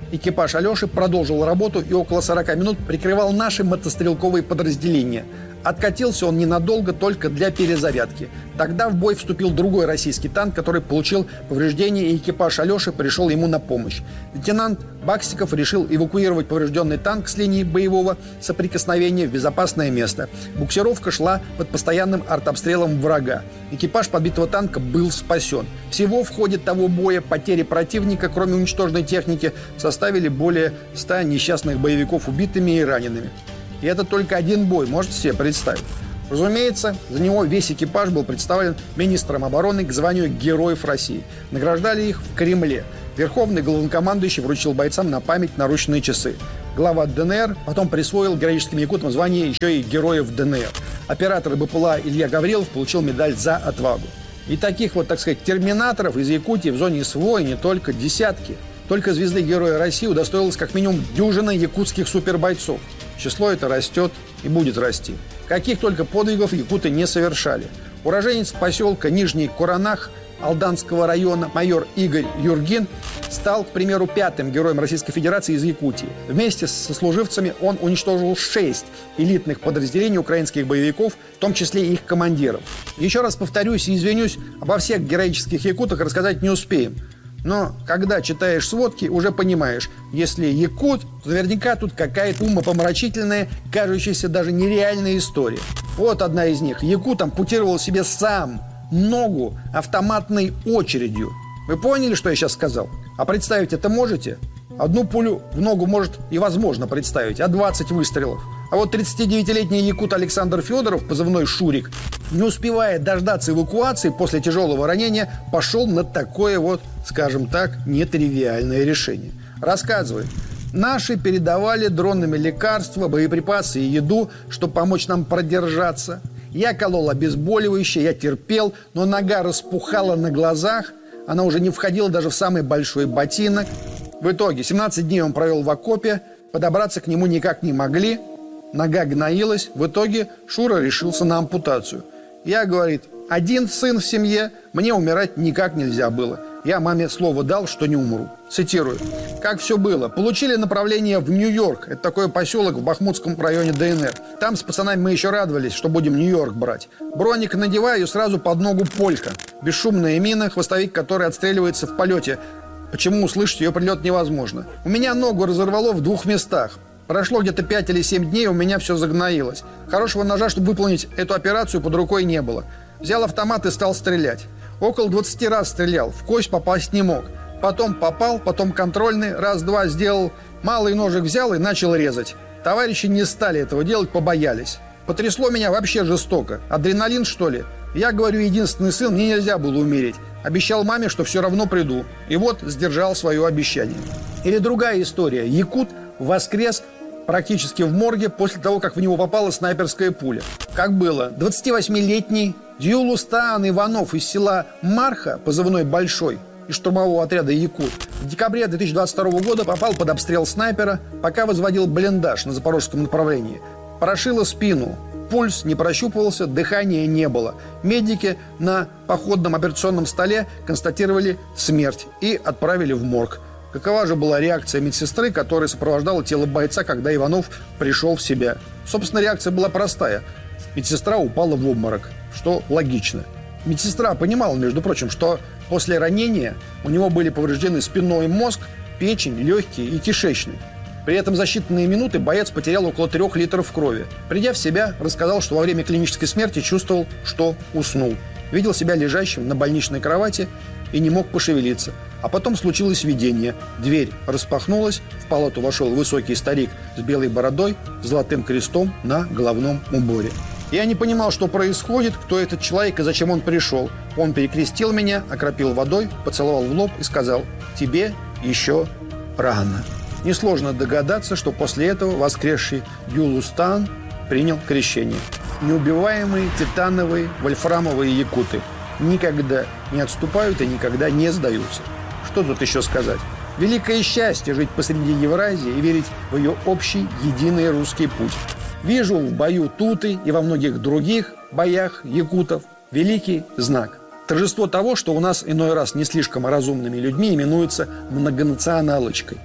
Экипаж Алеши продолжил работу и около 40 минут прикрывал наши мотострелковые подразделения. Откатился он ненадолго, только для перезарядки. Тогда в бой вступил другой российский танк, который получил повреждения, и экипаж Алеши пришел ему на помощь. Лейтенант Баксиков решил эвакуировать поврежденный танк с линии боевого соприкосновения в безопасное место. Буксировка шла под постоянным артобстрелом врага. Экипаж подбитого танка был спасен. Всего в ходе того боя потери противника, кроме уничтоженной техники, составили более 100 несчастных боевиков убитыми и ранеными. И это только один бой, можете себе представить. Разумеется, за него весь экипаж был представлен министром обороны к званию Героев России. Награждали их в Кремле. Верховный главнокомандующий вручил бойцам на память наручные часы. Глава ДНР потом присвоил героическим якутам звание еще и Героев ДНР. Оператор БПЛА Илья Гаврилов получил медаль за отвагу. И таких вот, так сказать, терминаторов из Якутии в зоне СВО не только десятки. Только звезды Героя России удостоилась как минимум дюжина якутских супербойцов. Число это растет и будет расти. Каких только подвигов якуты не совершали. Уроженец поселка Нижний Куранах Алданского района майор Игорь Юргин стал, к примеру, 5-м героем Российской Федерации из Якутии. Вместе со служивцами он уничтожил 6 элитных подразделений украинских боевиков, в том числе и их командиров. Еще раз повторюсь и извинюсь, обо всех героических якутах рассказать не успеем. Но когда читаешь сводки, уже понимаешь, если якут, то наверняка тут какая-то умопомрачительная, кажущаяся даже нереальная история. Вот одна из них. Якут ампутировал себе сам ногу автоматной очередью. Вы поняли, что я сейчас сказал? А представить это можете? Одну пулю в ногу может и возможно представить, а 20 выстрелов. А вот 39-летний якут Александр Федоров, позывной Шурик, не успевая дождаться эвакуации после тяжелого ранения, пошел на такое вот, скажем так, нетривиальное решение. Рассказывает. Наши передавали дронами лекарства, боеприпасы и еду, чтобы помочь нам продержаться. Я колол обезболивающее, я терпел, но нога распухала на глазах. Она уже не входила даже в самый большой ботинок. В итоге 17 дней он провел в окопе, подобраться к нему никак не могли. Нога гноилась. В итоге Шура решился на ампутацию. Я, говорит, один сын в семье, мне умирать никак нельзя было. Я маме слово дал, что не умру. Цитирую. Как все было. Получили направление в Нью-Йорк. Это такой поселок в Бахмутском районе ДНР. Там с пацанами мы еще радовались, что будем Нью-Йорк брать. Броник надеваю, и сразу под ногу полька. Бесшумная мина, хвостовик, который отстреливается в полете. Почему услышать ее прилет невозможно? У меня ногу разорвало в 2 местах. Прошло где-то 5 или 7 дней, у меня все загноилось. Хорошего ножа, чтобы выполнить эту операцию, под рукой не было. Взял автомат и стал стрелять. Около 20 раз стрелял, в кость попасть не мог. Потом попал, потом контрольный, раз-два сделал. Малый ножик взял и начал резать. Товарищи не стали этого делать, побоялись. Потрясло меня вообще жестоко. Адреналин, что ли? Я говорю, единственный сын, мне нельзя было умереть. Обещал маме, что все равно приду. И вот сдержал свое обещание. Или другая история. Якут воскрес практически в морге после того, как в него попала снайперская пуля. Как было? 28-летний Дьюлустан Иванов из села Марха, позывной «Большой», из штурмового отряда «Якут», в декабре 2022 года попал под обстрел снайпера, пока возводил блиндаж на запорожском направлении. Прошило спину, пульс не прощупывался, дыхания не было. Медики на походном операционном столе констатировали смерть и отправили в морг. Какова же была реакция медсестры, которая сопровождала тело бойца, когда Иванов пришел в себя? Собственно, реакция была простая. Медсестра упала в обморок, что логично. Медсестра понимала, между прочим, что после ранения у него были повреждены спинной мозг, печень, легкие и кишечник. При этом за считанные минуты боец потерял около 3 литров крови. Придя в себя, рассказал, что во время клинической смерти чувствовал, что уснул. Видел себя лежащим на больничной кровати и не мог пошевелиться. А потом случилось видение. Дверь распахнулась, в палату вошел высокий старик с белой бородой, с золотым крестом на головном уборе. Я не понимал, что происходит, кто этот человек и зачем он пришел. Он перекрестил меня, окропил водой, поцеловал в лоб и сказал: «Тебе еще рано». Несложно догадаться, что после этого воскресший Дьюлустан принял крещение. Неубиваемые титановые вольфрамовые якуты никогда не отступают и никогда не сдаются. Что тут еще сказать? Великое счастье жить посреди Евразии и верить в ее общий единый русский путь. Вижу в бою Туты и во многих других боях якутов великий знак. Торжество того, что у нас иной раз не слишком разумными людьми именуется многонационалочкой.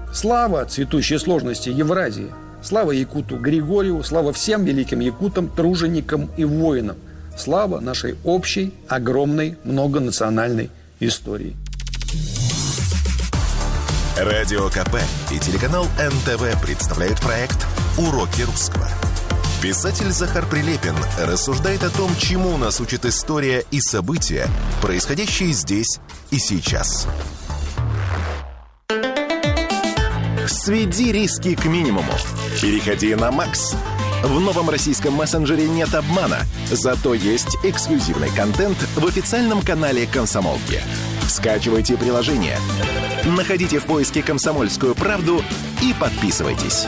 Слава цветущей сложности Евразии! Слава якуту Григорию, слава всем великим якутам, труженикам и воинам! Слава нашей общей, огромной, многонациональной истории! Радио КП и телеканал НТВ представляют проект «Уроки русского». Писатель Захар Прилепин рассуждает о том, чему нас учит история и события, происходящие здесь и сейчас. Сведи риски к минимуму. Переходи на Макс. В новом российском мессенджере нет обмана, зато есть эксклюзивный контент в официальном канале «Комсомолки». Скачивайте приложение, находите в поиске «Комсомольскую правду» и подписывайтесь.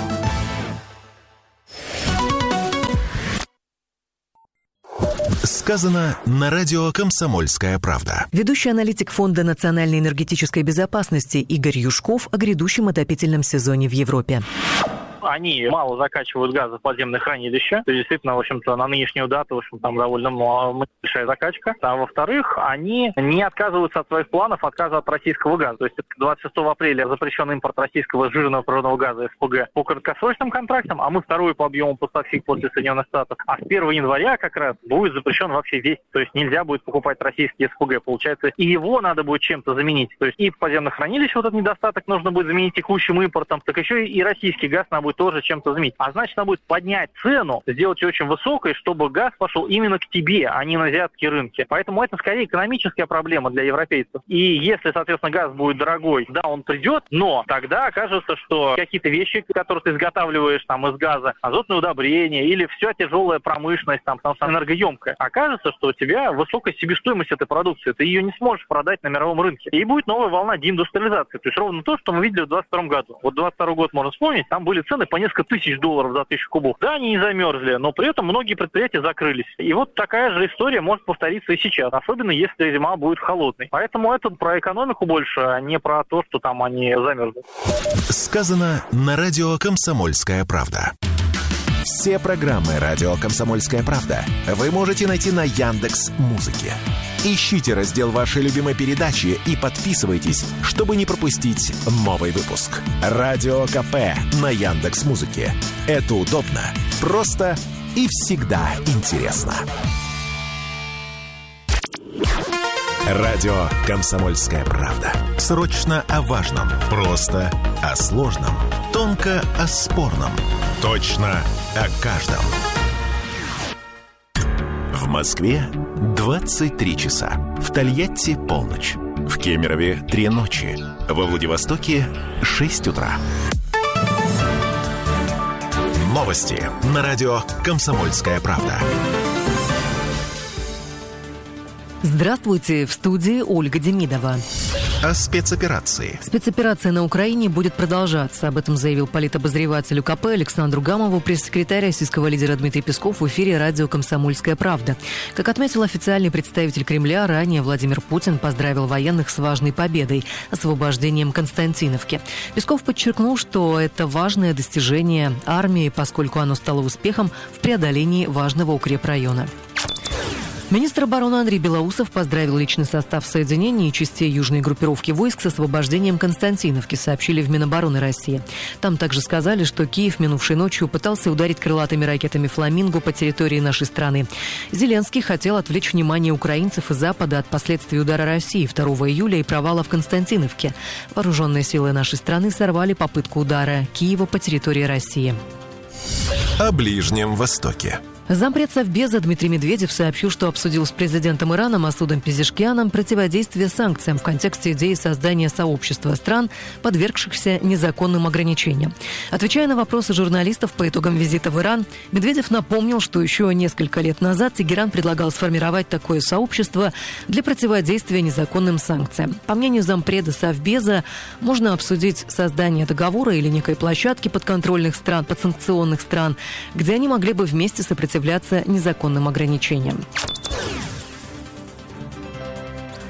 Сказано на радио «Комсомольская правда». Ведущий аналитик Фонда национальной энергетической безопасности Игорь Юшков о грядущем отопительном сезоне в Европе. Они мало закачивают газа в подземные хранилища. То есть, действительно, в общем-то, на нынешнюю дату, в общем, там довольно большая закачка. А во-вторых, они не отказываются от своих планов отказа от российского газа. То есть, 26 апреля запрещен импорт российского сжиженного природного газа СПГ по краткосрочным контрактам, а мы второй по объему поставщик после Соединенных Штатов. А с 1 января как раз будет запрещен вообще весь. То есть, нельзя будет покупать российский СПГ. Получается, и его надо будет чем-то заменить. То есть, и в подземных хранилищах вот этот недостаток нужно будет заменить текущим импортом, так еще и российский газ надо будет тоже чем-то заменить. А значит, надо будет поднять цену, сделать ее очень высокой, чтобы газ пошел именно к тебе, а не на азиатские рынки. Поэтому это скорее экономическая проблема для европейцев. И если, соответственно, газ будет дорогой, да, он придет, но тогда окажется, что какие-то вещи, которые ты изготавливаешь там из газа, азотные удобрения или вся тяжелая промышленность, там, потому что энергоемкая, окажется, что у тебя высокая себестоимость этой продукции, ты ее не сможешь продать на мировом рынке. И будет новая волна деиндустриализации. То есть ровно то, что мы видели в 2022 году. Вот 2022 год можно вспомнить, там были цены по несколько тысяч долларов за 1000 кубов. Да, они не замерзли, но при этом многие предприятия закрылись. И вот такая же история может повториться и сейчас, особенно если зима будет холодной. Поэтому это про экономику больше, а не про то, что там они замерзли. Сказано на радио «Комсомольская правда». Все программы радио «Комсомольская правда» вы можете найти на Яндекс.Музыке. Ищите раздел вашей любимой передачи и подписывайтесь, чтобы не пропустить новый выпуск. Радио КП на Яндекс.Музыке. Это удобно, просто и всегда интересно. Радио «Комсомольская правда». Срочно о важном, просто о сложном, тонко о спорном, точно о каждом. В Москве 23 часа. В Тольятти полночь. В Кемерове 3 ночи. Во Владивостоке 6 утра. Новости на радио «Комсомольская правда». Здравствуйте, в студии Ольга Демидова. О спецоперации. Спецоперация на Украине будет продолжаться. Об этом заявил политобозреватель УКП Александру Гамову пресс-секретарь российского лидера Дмитрий Песков в эфире радио «Комсомольская правда». Как отметил официальный представитель Кремля, ранее Владимир Путин поздравил военных с важной победой – освобождением Константиновки. Песков подчеркнул, что это важное достижение армии, поскольку оно стало успехом в преодолении важного укрепрайона. Министр обороны Андрей Белоусов поздравил личный состав соединений и частей южной группировки войск с освобождением Константиновки, сообщили в Минобороны России. Там также сказали, что Киев минувшей ночью пытался ударить крылатыми ракетами «Фламинго» по территории нашей страны. Зеленский хотел отвлечь внимание украинцев и Запада от последствий удара России 2 июля и провала в Константиновке. Вооруженные силы нашей страны сорвали попытку удара Киева по территории России. О Ближнем Востоке. Зампред Совбеза Дмитрий Медведев сообщил, что обсудил с президентом Ирана Масудом Пезешкианом противодействие санкциям в контексте идеи создания сообщества стран, подвергшихся незаконным ограничениям. Отвечая на вопросы журналистов по итогам визита в Иран, Медведев напомнил, что еще несколько лет назад Тегеран предлагал сформировать такое сообщество для противодействия незаконным санкциям. По мнению зампреда Совбеза, можно обсудить создание договора или некой площадки подконтрольных стран, подсанкционных стран, где они могли бы вместе сопротивляться незаконным ограничениям.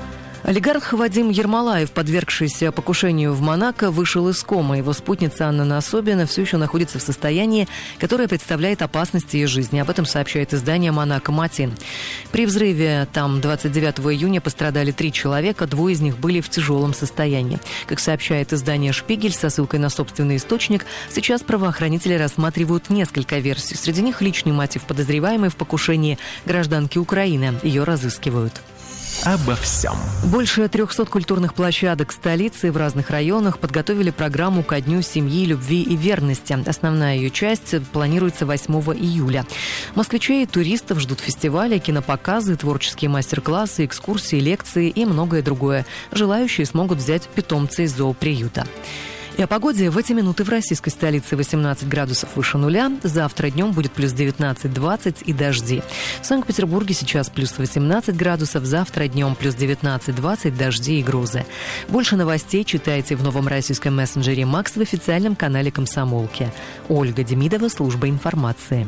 Олигарх Вадим Ермолаев, подвергшийся покушению в Монако, вышел из комы. Его спутница Анна Насобина все еще находится в состоянии, которое представляет опасность ее жизни. Об этом сообщает издание «Монако Матин». При взрыве там 29 июня пострадали 3 человека, 2 из них были в тяжелом состоянии. Как сообщает издание «Шпигель» со ссылкой на собственный источник, сейчас правоохранители рассматривают несколько версий. Среди них личный мотив подозреваемой в покушении гражданки Украины. Ее разыскивают. Обо всем. Больше 300 культурных площадок столицы в разных районах подготовили программу ко Дню семьи, любви и верности. Основная ее часть планируется 8 июля. Москвичей и туристов ждут фестивали, кинопоказы, творческие мастер-классы, экскурсии, лекции и многое другое. Желающие смогут взять питомца из зооприюта. И о погоде. В эти минуты в российской столице 18 градусов выше нуля. Завтра днем будет плюс 19-20 и дожди. В Санкт-Петербурге сейчас плюс 18 градусов. Завтра днем плюс 19-20, дожди и грозы. Больше новостей читайте в новом российском мессенджере «Макс» в официальном канале «Комсомолки». Ольга Демидова, служба информации.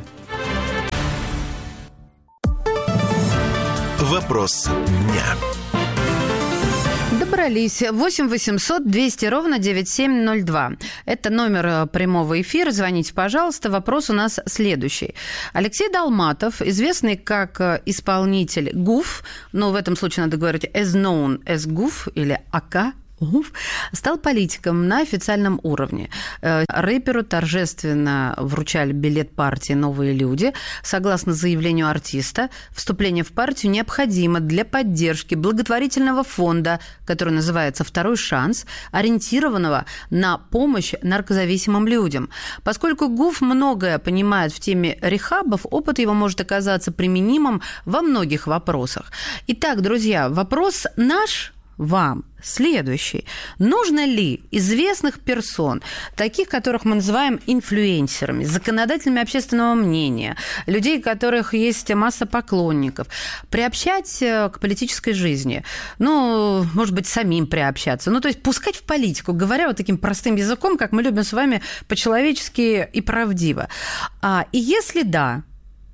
Вопрос дня. Добрались. 8 800 200 ровно 9702. Это номер прямого эфира. Звоните, пожалуйста. Вопрос у нас следующий. Алексей Долматов, известный как исполнитель ГУФ, но в этом случае надо говорить as known as ГУФ или АК, стал политиком на официальном уровне. Рэперу торжественно вручали билет партии «Новые люди». Согласно заявлению артиста, вступление в партию необходимо для поддержки благотворительного фонда, который называется «Второй шанс», ориентированного на помощь наркозависимым людям. Поскольку ГУФ многое понимает в теме рехабов, опыт его может оказаться применимым во многих вопросах. Итак, друзья, вопрос наш вам следующий. Нужно ли известных персон, таких, которых мы называем инфлюенсерами, законодателями общественного мнения, людей, у которых есть масса поклонников, приобщать к политической жизни? Ну, может быть, самим приобщаться. Ну, то есть пускать в политику, говоря вот таким простым языком, как мы любим с вами, по-человечески и правдиво. И если да,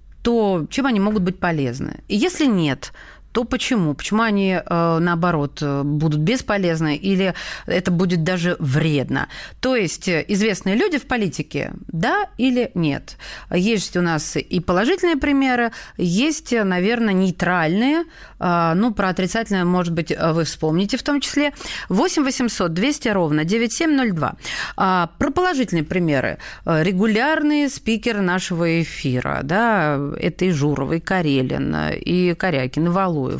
то чем они могут быть полезны? И если нет, то почему? Почему они, наоборот, будут бесполезны или это будет даже вредно? То есть известные люди в политике, да или нет? Есть у нас и положительные примеры, есть, наверное, нейтральные. Ну, про отрицательное, может быть, вы вспомните в том числе. 8 800 200 ровно 9702. Про положительные примеры. Регулярные спикеры нашего эфира. Да? Это и Журова, и Карелин, и Корякин, и Валуев.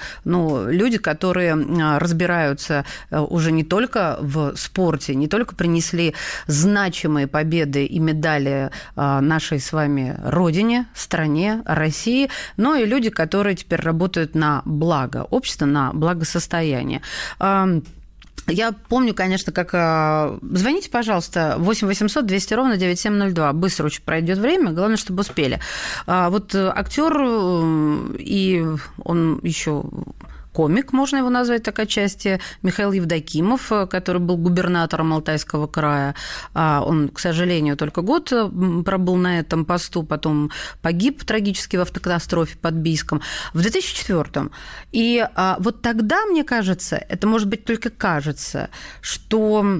Ну, люди, которые разбираются уже не только в спорте, не только принесли значимые победы и медали нашей с вами родине, стране, России, но и люди, которые теперь работают на благо общества, на благосостояние. Я помню, конечно, как... Звоните, пожалуйста, 8 800 200 ровно 9702. Быстро очень пройдет время, главное, чтобы успели. Вот актер, и он еще комик, можно его назвать так отчасти, Михаил Евдокимов, который был губернатором Алтайского края. Он, к сожалению, только год пробыл на этом посту, потом погиб трагически в автокатастрофе под Бийском в 2004-м. И вот тогда, мне кажется, это, может быть, только кажется, что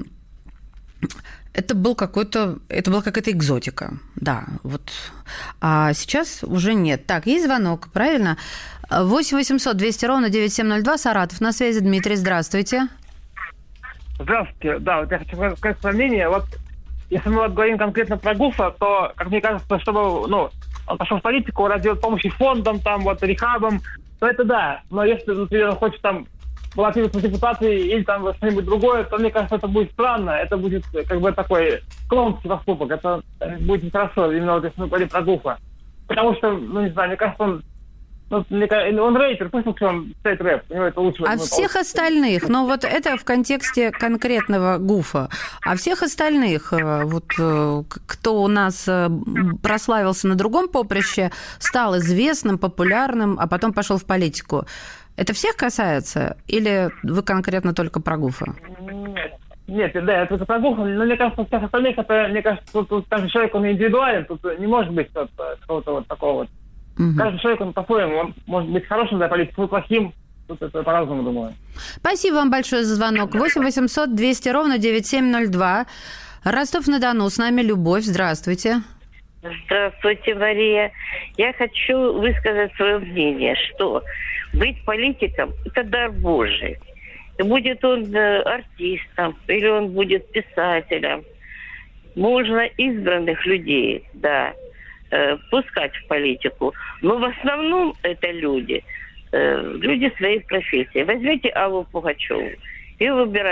это была какая-то экзотика, да, вот. А сейчас уже нет. Так, есть звонок, правильно? 8 800 200 ровно 9702, Саратов. На связи Дмитрий, здравствуйте. Здравствуйте. Да, вот я хочу сказать свое мнение. Вот если мы говорим конкретно про ГУФа, то, как мне кажется, чтобы, он пошел в политику ради помощи фондам, там, вот, рехабам, то это да. Но если, например, он хочет там баллотироваться в депутаты или там что-нибудь другое, то, мне кажется, это будет странно. Это будет как бы такой клоунский поступок. Это будет нехорошо, именно вот если мы говорим про ГУФа. Потому что, не знаю, мне кажется, он рэпер, пусть он читает рэп, у него это лучше. А всех остальных, но вот это в контексте конкретного ГУФа, а всех остальных, вот кто у нас прославился на другом поприще, стал известным, популярным, а потом пошел в политику, это всех касается? Или вы конкретно только про ГУФа? Нет, да, это только про ГУФа, но мне кажется, всех остальных, это, мне кажется, тут каждый человек, он индивидуален, тут не может быть какого-то вот такого вот. Каждый человек, он по-своему, он может быть хорошим для политики, плохим. Тут это по-разному, думаю. Спасибо вам большое за звонок. 8 800 200 ровно 9702. Ростов-на-Дону. С нами Любовь. Здравствуйте. Здравствуйте, Мария. Я хочу высказать свое мнение, что быть политиком – это дар Божий. Будет он артистом или он будет писателем. Можно избранных людей, да, пускать в политику. Но в основном это люди своей профессии. Возьмите Аллу Пугачеву и выбирайте.